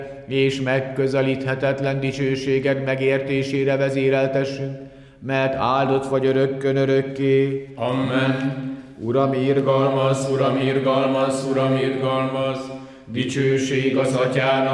és megközelíthetetlen dicsőséged megértésére vezéreltessünk, mert áldott vagy örökkön örökké. Amen. Uram, irgalmaz, Uram, irgalmaz, Uram, irgalmaz, dicsőség az Atyának,